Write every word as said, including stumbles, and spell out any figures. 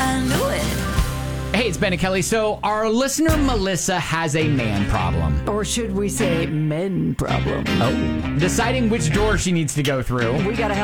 I knew it. Hey, it's Ben and Kelly. So our listener Melissa has a man problem. Or should we say men problem? Oh. Deciding which door she needs to go through. We gotta help